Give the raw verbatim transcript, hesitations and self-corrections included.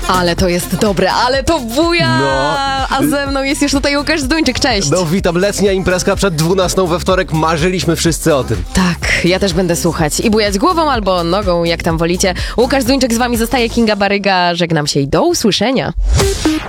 Ale to jest dobre, ale to buja! No. A ze mną jest już tutaj Łukasz Zduńczyk, cześć! No witam, letnia imprezka przed dwunastą we wtorek, marzyliśmy wszyscy o tym. Tak, ja też będę słuchać i bujać głową albo nogą, jak tam wolicie. Łukasz Zduńczyk z wami zostaje, Kinga Baryga, żegnam się i do usłyszenia.